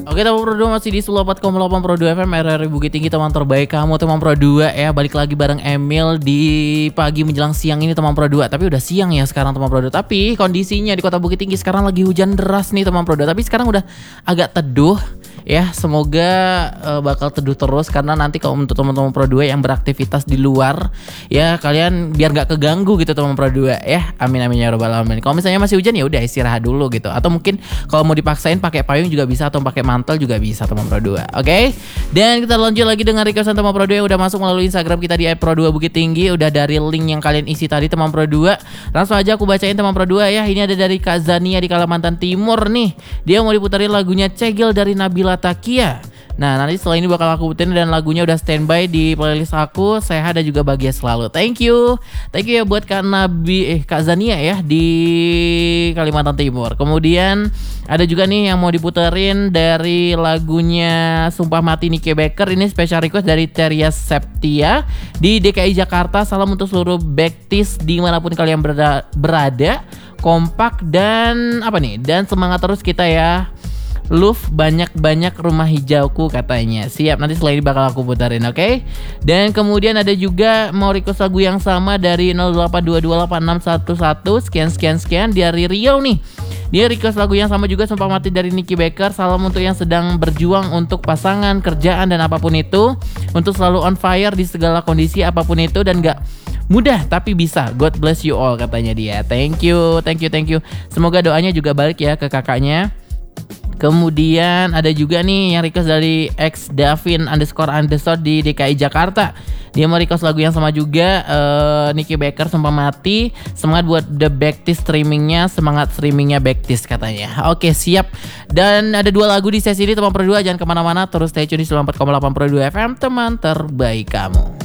Oke teman Pro 2 masih di 94,8 Pro 2 FM RRI Bukit Tinggi, teman terbaik kamu teman Pro 2 ya. Balik lagi bareng Emil di pagi menjelang siang ini teman Pro 2. Tapi udah siang ya sekarang teman Pro 2. Tapi kondisinya di kota Bukit Tinggi sekarang lagi hujan deras nih teman Pro 2. Tapi sekarang udah agak teduh ya. Semoga bakal teduh terus karena nanti kalau untuk teman-teman Pro 2 yang beraktivitas di luar ya, kalian biar gak keganggu gitu teman Pro 2 ya. Amin amin ya robbal alamin. Kalau misalnya masih hujan ya udah istirahat dulu gitu. Atau mungkin kalau mau dipaksain pakai payung juga bisa, atau pakai mantel juga bisa teman Pro 2. Oke? Dan kita lanjut lagi dengan requestan teman Pro 2 yang udah masuk melalui Instagram kita di @pro2 Bukit Tinggi. Udah dari link yang kalian isi tadi teman Pro 2. Langsung aja aku bacain teman Pro 2 ya. Ini ada dari Kak Zania di Kalimantan Timur nih. Dia mau diputarin lagunya Cegil dari Nabila Takia. Nah nanti setelah ini bakal aku puterin dan lagunya udah standby di playlist aku. Sehat dan juga bahagia selalu. Thank you ya buat Kak Kak Zania ya di Kalimantan Timur. Kemudian ada juga nih yang mau diputerin dari lagunya Sumpah Mati Nicky Baker. Ini special request dari Teria Septia di DKI Jakarta. Salam untuk seluruh Backtis dimanapun kalian berada. Kompak dan dan semangat terus kita ya. Love banyak-banyak rumah hijauku katanya. Siap, nanti setelah ini bakal aku putarin, oke? Dan kemudian ada juga mau request lagu yang sama dari 08228611. Sekian dari Rio nih. Dia request lagu yang sama juga, Sumpah Mati dari Nicky Baker. Salam untuk yang sedang berjuang untuk pasangan, kerjaan dan apapun itu. Untuk selalu on fire di segala kondisi apapun itu dan gak mudah tapi bisa. God bless you all katanya dia. Thank you. Semoga doanya juga balik ya ke kakaknya. Kemudian ada juga nih yang request dari @davin__ di DKI Jakarta. Dia mau request lagu yang sama juga, Nicky Baker Sumpah Mati. Semangat buat the Backtis streamingnya, semangat streamingnya Backtis katanya. Oke siap. Dan ada 2 lagu di sesi ini teman Pro 2, jangan kemana-mana, terus stay tune di 94,8 Pro 2 FM, teman terbaik kamu.